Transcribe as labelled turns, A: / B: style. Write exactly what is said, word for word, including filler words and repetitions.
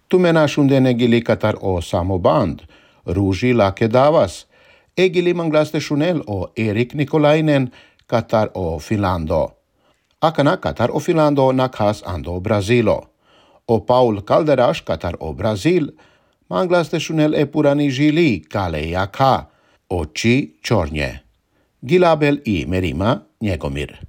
A: Tu menashundene gili Qatar o Samoband, Ruži Lake Davas, e gili manglaste shunel o Erik Nikolainen, Qatar o Finlando. Akana Qatar o Finlando na khas ando Brazilo. O Paul Calderash Qatar o Brazil, manglaste shunel e purani žili Kale Jaka, oči čornje. Gilabel i Merima Njegomir.